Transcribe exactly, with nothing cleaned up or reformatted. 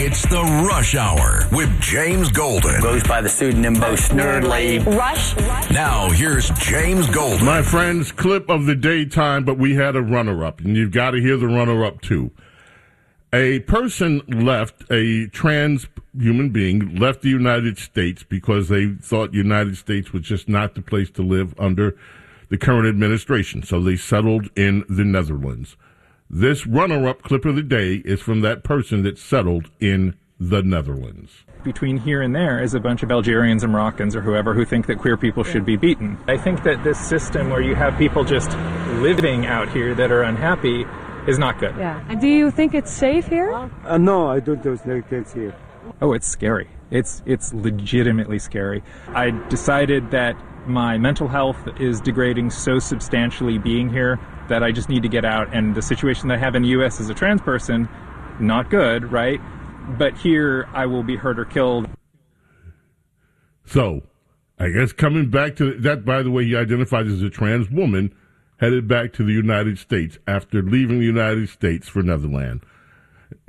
It's the Rush Hour with James Golden. Goes by the pseudonym Bo Snerdley. Rush. Now, here's James Golden. My friends, clip of the daytime, but we had a runner-up, and you've got to hear the runner-up, too. A person left, a trans human being, left the United States because they thought the United States was just not the place to live under the current administration, so they settled in the Netherlands. This runner-up clip of the day is from that person that settled in the Netherlands. Between here and there is a bunch of Algerians and Moroccans or whoever who think that queer people should be beaten. I think that this system where you have people just living out here that are unhappy is not good. Yeah. And do you think it's safe here? Uh, no, I don't think it's here. Oh, it's scary. It's it's legitimately scary. I decided that my mental health is degrading so substantially being here that I just need to get out. And the situation that I have in the U S as a trans person, not good, right? But here I will be hurt or killed. So, I guess coming back to that, by the way, he identified as a trans woman, headed back to the United States after leaving the United States for Netherlands.